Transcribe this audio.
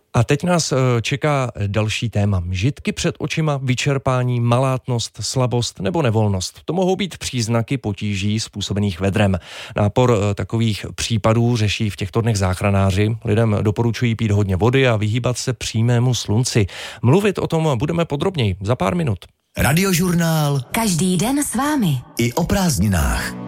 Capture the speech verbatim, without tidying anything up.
A teď nás čeká další téma. Žitky před očima, vyčerpání, malátnost, slabost nebo nevolnost. To mohou být příznaky potíží způsobených vedrem. Nápor takových případů řeší v těchto dnech záchranáři. Lidem doporučují pít hodně vody a vyhýbat se přímému slunci. Mluvit o tom budeme podrobněji za pár minut. Radiožurnál. Každý den s vámi. I o prázdninách.